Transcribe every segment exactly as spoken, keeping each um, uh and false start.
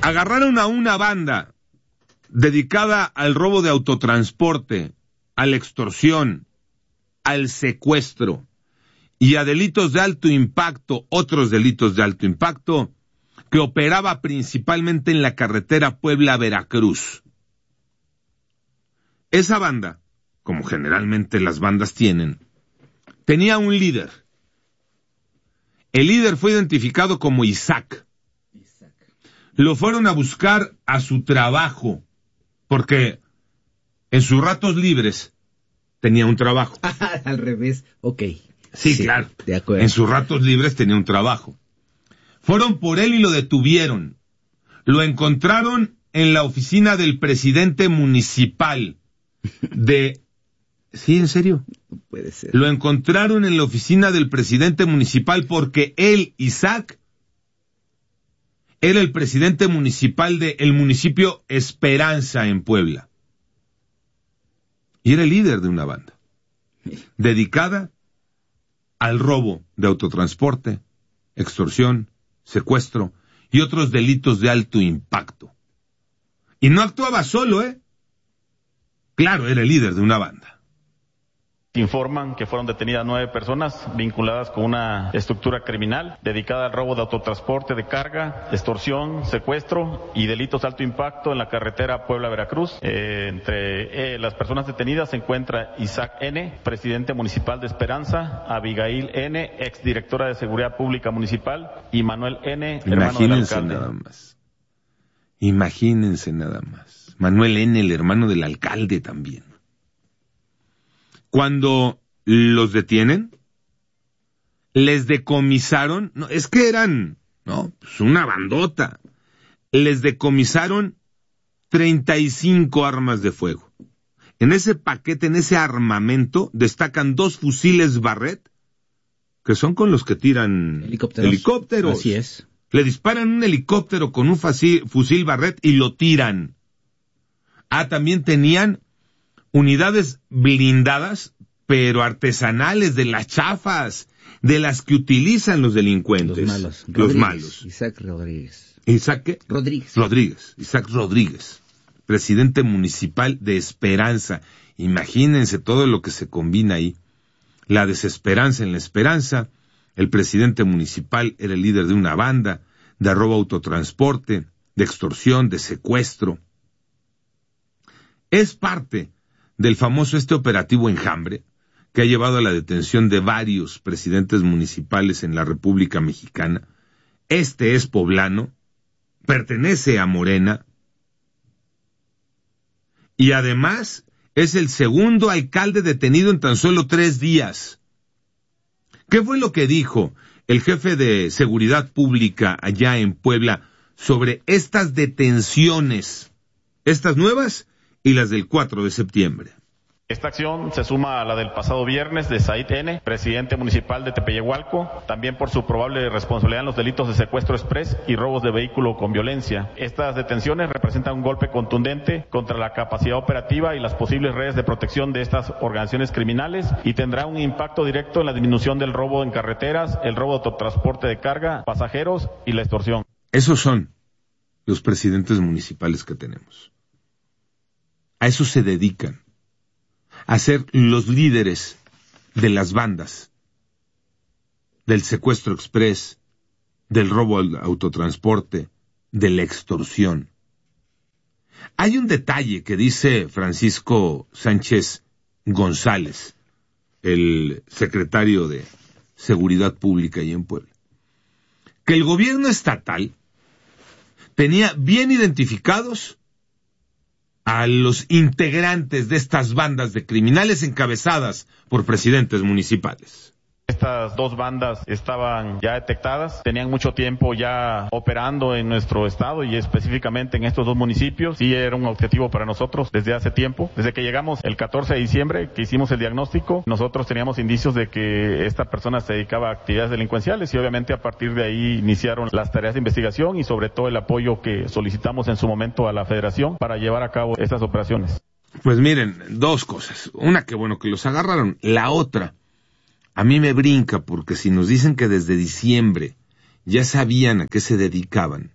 Agarraron a una banda dedicada al robo de autotransporte, a la extorsión, al secuestro y a delitos de alto impacto, otros delitos de alto impacto, que operaba principalmente en la carretera Puebla-Veracruz. Esa banda, como generalmente las bandas tienen, tenía un líder. El líder fue identificado como Isaac. Isaac. Lo fueron a buscar a su trabajo, porque en sus ratos libres tenía un trabajo. Al revés, ok. Sí, sí, claro. De acuerdo. En sus ratos libres tenía un trabajo. Fueron por él y lo detuvieron. Lo encontraron en la oficina del presidente municipal de... ¿Sí, en serio? No puede ser. Lo encontraron en la oficina del presidente municipal porque él, Isaac, era el presidente municipal del municipio Esperanza en Puebla. Y era el líder de una banda dedicada al robo de autotransporte, extorsión, secuestro y otros delitos de alto impacto. Y no actuaba solo, ¿eh? Claro, era el líder de una banda. Informan que fueron detenidas nueve personas vinculadas con una estructura criminal dedicada al robo de autotransporte de carga, extorsión, secuestro y delitos de alto impacto en la carretera Puebla-Veracruz. Eh, entre eh, las personas detenidas se encuentra Isaac N., presidente municipal de Esperanza, Abigail N., exdirectora de Seguridad Pública Municipal, y Manuel N., hermano del Imagínense alcalde. nada más. Imagínense nada más. Manuel N., el hermano del alcalde también. Cuando los detienen, les decomisaron, no, es que eran, no, pues una bandota, les decomisaron treinta y cinco armas de fuego. En ese paquete, en ese armamento, destacan dos fusiles Barrett, que son con los que tiran helicópteros. helicópteros. Así es. Le disparan un helicóptero con un fusil, fusil Barrett y lo tiran. Ah, también tenían unidades blindadas, pero artesanales, de las chafas, de las que utilizan los delincuentes. Los malos. Los Rodríguez. malos. Isaac Rodríguez. ¿Isaac qué? Rodríguez. Rodríguez. Isaac Rodríguez. Presidente municipal de Esperanza. Imagínense todo lo que se combina ahí. La desesperanza en la esperanza. El presidente municipal era el líder de una banda de robo autotransporte, de extorsión, de secuestro. Es parte del famoso este operativo Enjambre, que ha llevado a la detención de varios presidentes municipales en la República Mexicana. Este es poblano, pertenece a Morena, y además es el segundo alcalde detenido en tan solo tres días. ¿Qué fue lo que dijo el jefe de Seguridad Pública allá en Puebla sobre estas detenciones, estas nuevas y las del cuatro de septiembre? Esta acción se suma a la del pasado viernes de Said N., presidente municipal de Tepeyehualco, también por su probable responsabilidad en los delitos de secuestro express y robos de vehículo con violencia. Estas detenciones representan un golpe contundente contra la capacidad operativa y las posibles redes de protección de estas organizaciones criminales y tendrá un impacto directo en la disminución del robo en carreteras, el robo de autotransporte de carga, pasajeros y la extorsión. Esos son los presidentes municipales que tenemos. A eso se dedican. A ser los líderes de las bandas, del secuestro express, del robo al autotransporte, de la extorsión. Hay un detalle que dice Francisco Sánchez González, el secretario de Seguridad Pública ahí en Puebla, que el gobierno estatal tenía bien identificados a los integrantes de estas bandas de criminales encabezadas por presidentes municipales. Estas dos bandas estaban ya detectadas, tenían mucho tiempo ya operando en nuestro estado y específicamente en estos dos municipios. Sí era un objetivo para nosotros desde hace tiempo. Desde que llegamos el catorce de diciembre, que hicimos el diagnóstico, nosotros teníamos indicios de que esta persona se dedicaba a actividades delincuenciales y obviamente a partir de ahí iniciaron las tareas de investigación y sobre todo el apoyo que solicitamos en su momento a la Federación para llevar a cabo estas operaciones. Pues miren, dos cosas. Una, que bueno que los agarraron. La otra, a mí me brinca porque si nos dicen que desde diciembre ya sabían a qué se dedicaban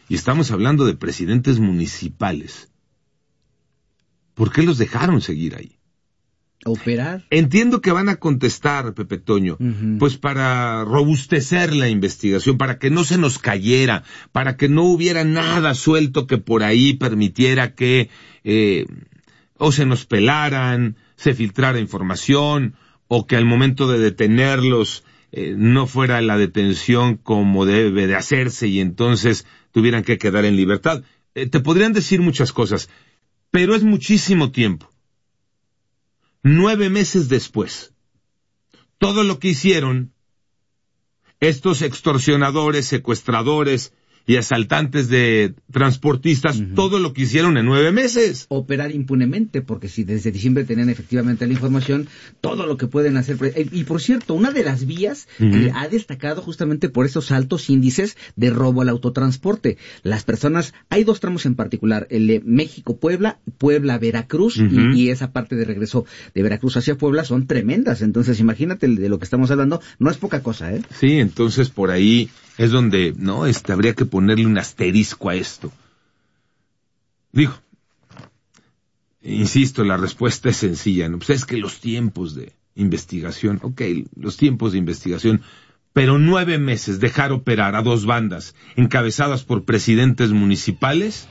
y estamos hablando de presidentes municipales, ¿por qué los dejaron seguir ahí? Operar. Entiendo que van a contestar, Pepe Toño, Uh-huh. pues para robustecer la investigación, para que no se nos cayera, para que no hubiera nada suelto que por ahí permitiera que eh, o se nos pelaran, se filtrara información, o que al momento de detenerlos eh, no fuera la detención como debe de hacerse y entonces tuvieran que quedar en libertad. Eh, te podrían decir muchas cosas, pero es muchísimo tiempo. Nueve meses después, todo lo que hicieron estos extorsionadores, secuestradores y asaltantes de transportistas, uh-huh. todo lo que hicieron en nueve meses. Operar impunemente, porque si desde diciembre tenían efectivamente la información, todo lo que pueden hacer. Y por cierto, una de las vías uh-huh. que ha destacado justamente por esos altos índices de robo al autotransporte. Las personas, hay dos tramos en particular, el de México-Puebla, Puebla-Veracruz, uh-huh. y, y esa parte de regreso de Veracruz hacia Puebla son tremendas. Entonces, imagínate de lo que estamos hablando, no es poca cosa, ¿eh? Sí, entonces por ahí es donde, no, este, habría que ponerle un asterisco a esto. Digo, insisto, la respuesta es sencilla, ¿no? Pues es que los tiempos de investigación, ok, los tiempos de investigación, pero nueve meses dejar operar a dos bandas encabezadas por presidentes municipales,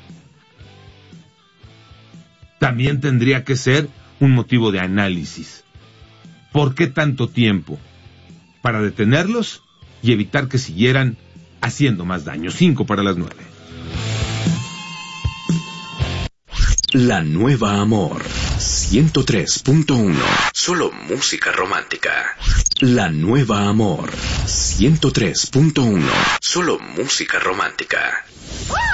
también tendría que ser un motivo de análisis. ¿Por qué tanto tiempo? Para detenerlos y evitar que siguieran haciendo más daño. Cinco para las nueve. La Nueva Amor, ciento tres punto uno. Solo música romántica. La Nueva Amor, ciento tres punto uno. Solo música romántica.